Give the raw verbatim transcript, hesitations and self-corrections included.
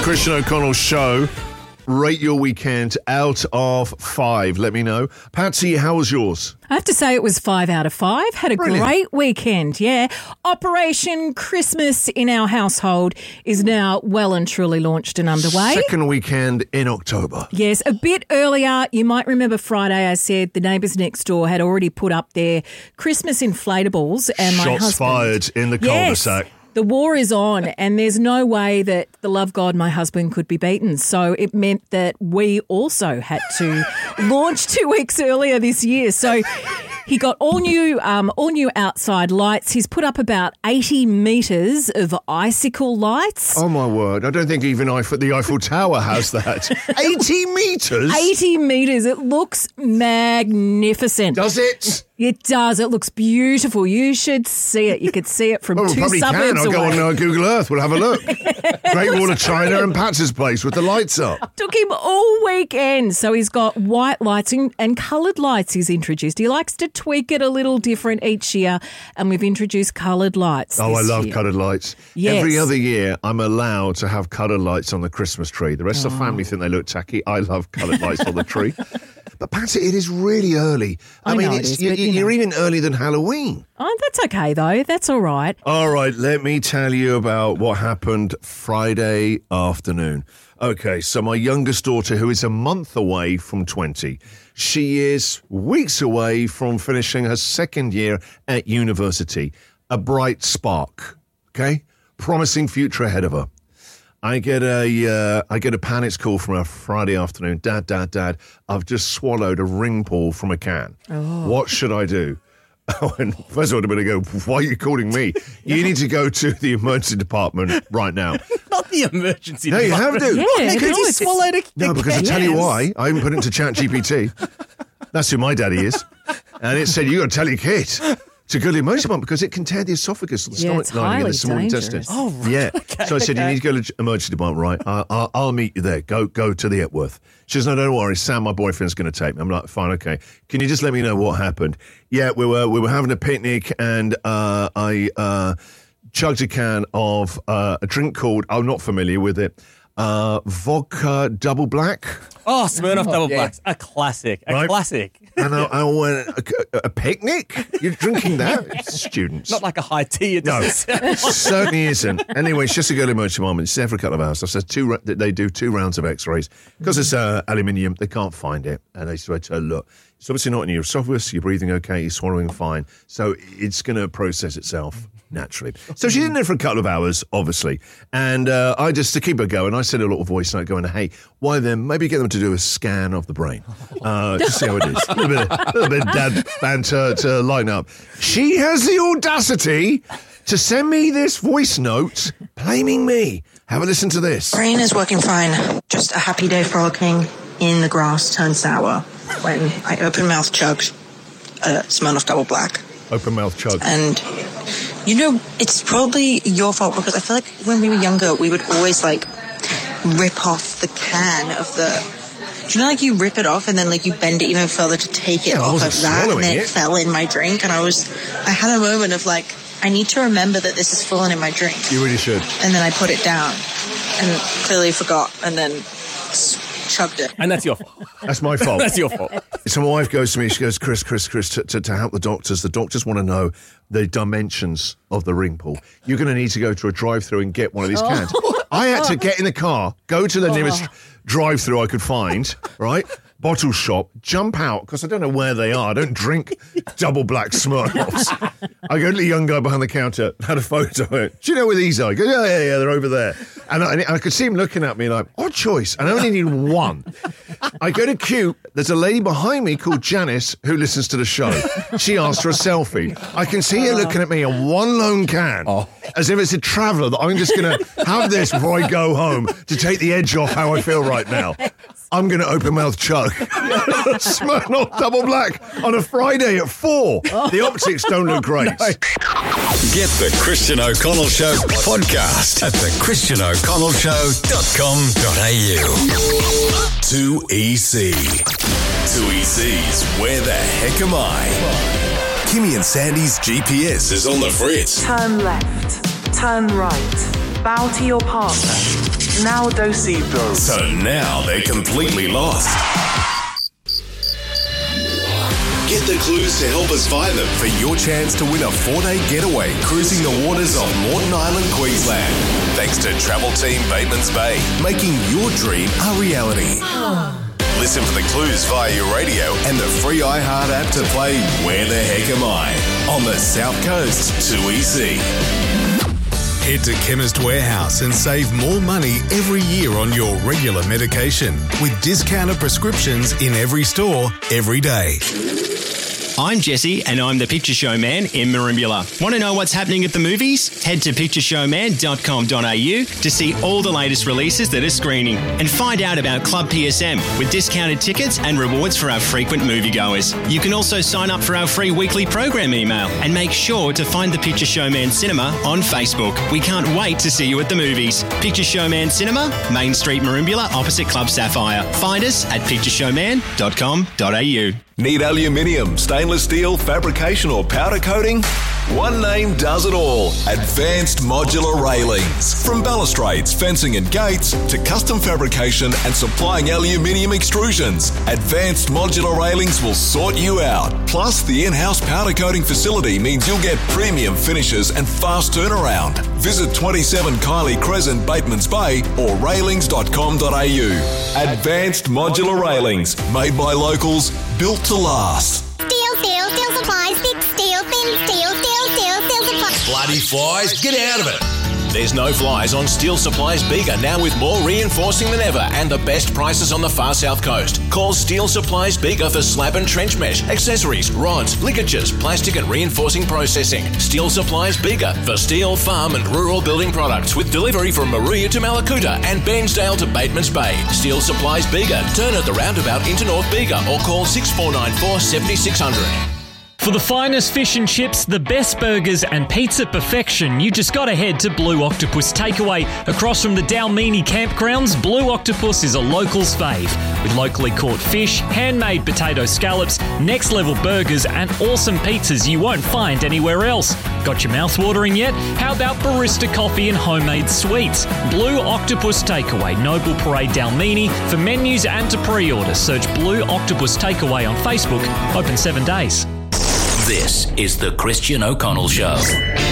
Christian O'Connell Show. Rate your weekend out of five. Let me know. Patsy, how was yours? I have to say it was five out of five. Had a Brilliant. great weekend, yeah. Operation Christmas in our household is now well and truly launched and underway. Second weekend in October. Yes, a bit earlier. You might remember Friday I said the neighbours next door had already put up their Christmas inflatables. And my Shots husband, fired in the yes, cul-de-sac. the war is on and there's no way that the love god, my husband, could be beaten. So it meant that we also had to launch two weeks earlier this year. So he got all new um, all new outside lights. He's put up about eighty metres of icicle lights. Oh, my word. I don't think even Eiffel, the Eiffel Tower has that. eighty metres? eighty metres. It looks magnificent. Does it? It does. It looks beautiful. You should see it. You could see it from Well, we two probably suburbs can. I'll go away. on uh, Google Earth. We'll have a look. Great Wall of China and Pat's place with the lights up. Took him all weekend. So he's got white lights and, and coloured lights he's introduced. He likes to tweak it a little different each year, and we've introduced coloured lights. Oh, I this love year. coloured lights. Yes. Every other year, I'm allowed to have coloured lights on the Christmas tree. The rest of the family think they look tacky. I love coloured lights on the tree. But Patsy, it is really early. I, I mean, know it it's, is, you, but, you you're know. even earlier than Halloween. Oh, that's okay, though. That's all right. All right, let me tell you about what happened Friday afternoon. Okay, so my youngest daughter, who is a month away from twenty, she is weeks away from finishing her second year at university. A bright spark, okay? Promising future ahead of her. I get a uh, I get a panic call from her Friday afternoon. Dad, Dad, Dad, I've just swallowed a ring ball from a can. Oh. What should I do? Oh, and first of all, I'm going to go, why are you calling me? You need to go to the emergency department right now. Not the emergency No, you have department. to. Yeah, Because no, you it's- swallowed a No, because I tell you Yes. why. I even put it into Chat G P T. That's who my daddy is. And it said, you got to tell your kid to go to the emergency department because it can tear the esophagus or the Yeah, stomach it's lining and highly the small dangerous. intestines. Oh, right. Yeah. Okay, So I said, okay. you need to go to the emergency department, right? I, I, I'll meet you there. Go go to the Epworth. She says, no, don't worry. Sam, my boyfriend's going to take me. I'm like, fine, okay. Can you just let me know what happened? Yeah, we were we were having a picnic and uh, I uh, chugged a can of uh, a drink called, I'm not familiar with it, uh, vodka double black. Oh, Smirnoff Double yeah. Blacks. A classic. A Right. classic. And I, I went, a, a picnic? You're drinking that? It's students. Not like a high tea. It No, doesn't it sound- certainly isn't. Anyway, it's just to go to the emergency department. It's there for a couple of hours. I said two. ra- They do two rounds of X-rays because it's uh, aluminium. They can't find it, and they said, to her, "Look, it's obviously not in your esophagus. You're breathing okay. You're swallowing fine. So it's going to process itself naturally." So she's in there for a couple of hours, obviously, and uh, I just to keep her going. I sent a little voice note going, "Hey, why then? Maybe get them to do a scan of the brain, uh, to see how it is. A little bit, a little bit of dad banter to lighten up." She has the audacity to send me this voice note blaming me. Have a listen to this. Brain is working fine. Just a happy day frolicking in the grass turned sour when I open mouth chugged a Smirnoff Double Black. Open mouth chug. And, you know, it's probably your fault because I feel like when we were younger, we would always, like, rip off the can of the... Do you know, like, you rip it off and then, like, you bend it even further to take it Yeah, I off wasn't of that, and swallowing then it, it. fell in my drink, and I was... I had a moment of, like, I need to remember that this is falling in my drink. You really should. And then I put it down and clearly forgot and then s- chugged it. And that's your fault. That's my fault. That's your fault. So my wife goes to me, she goes, Chris, Chris, Chris, to, to, to help the doctors, the doctors want to know the dimensions of the ring pull. You're going to need to go to a drive-through and get one of these cans. I had to get in the car, go to the nearest drive-through I could find, right? Bottle shop, jump out, because I don't know where they are. I don't drink double black Smirnoffs. I go to the young guy behind the counter, had a photo of it. Do you know where these are? I go, yeah, yeah, yeah, they're over there. And I, and I could see him looking at me like, odd choice. And I only need one. I go to Q. There's a lady behind me called Janice who listens to the show. She asked for a selfie. I can see her looking at me on one lone can, Oh. as if it's a traveller that I'm just going to have this before I go home to take the edge off how I feel right now. I'm going to open mouth chug Smirnoff Double Black on a Friday at four. The optics don't look great. Get the Christian O'Connell Show podcast at the christian o'connell show dot com dot a u. two E C. two E C's Where the Heck Am I? Kimmy and Sandy's G P S is on the fritz. Turn left, turn right, bow to your partner, Naudosible. So now they're completely lost. Get the clues to help us find them for your chance to win a four-day getaway cruising the waters of Moreton Island, Queensland. Thanks to Travel Team Batemans Bay, making your dream a reality. Listen for the clues via your radio and the free iHeart app to play Where the Heck Am I? On the South Coast two E C. Head to Chemist Warehouse and save more money every year on your regular medication with discounted prescriptions in every store, every day. I'm Jesse, and I'm the Picture Show Man in Merimbula. Want to know what's happening at the movies? Head to picture show man dot com dot a u to see all the latest releases that are screening and find out about Club P S M with discounted tickets and rewards for our frequent moviegoers. You can also sign up for our free weekly program email and make sure to find the Picture Show Man Cinema on Facebook. We can't wait to see you at the movies. Picture Show Man Cinema, Main Street, Merimbula, opposite Club Sapphire. Find us at picture show man dot com dot a u. Need aluminium, stainless steel, fabrication or powder coating? One name does it all. Advanced Modular Railings. From balustrades, fencing and gates to custom fabrication and supplying aluminium extrusions, Advanced Modular Railings will sort you out. Plus, the in-house powder coating facility means you'll get premium finishes and fast turnaround. Visit twenty-seven Kylie Crescent, Batemans Bay or railings dot com dot a u. Advanced Modular Railings. Made by locals, built to last. Steel, steel, steel supplies, thick steel, thin steel, steel, steel, steel supplies. Bloody flies, get out of it. There's no flies on Steel Supplies Bega, now with more reinforcing than ever and the best prices on the far south coast. Call Steel Supplies Bega for slab and trench mesh, accessories, rods, ligatures, plastic and reinforcing processing. Steel Supplies Bega for steel, farm and rural building products with delivery from Maria to Malakuta and Bairnsdale to Batemans Bay. Steel Supplies Bega. Turn at the roundabout into North Bega or call six four nine four, seven six zero zero. For the finest fish and chips, the best burgers and pizza perfection, you just got to head to Blue Octopus Takeaway. Across from the Dalmini campgrounds, Blue Octopus is a local's fave. With locally caught fish, handmade potato scallops, next level burgers and awesome pizzas you won't find anywhere else. Got your mouth watering yet? How about barista coffee and homemade sweets? Blue Octopus Takeaway, Noble Parade Dalmini. For menus and to pre-order, search Blue Octopus Takeaway on Facebook. Open seven days. This is the Christian O'Connell Show.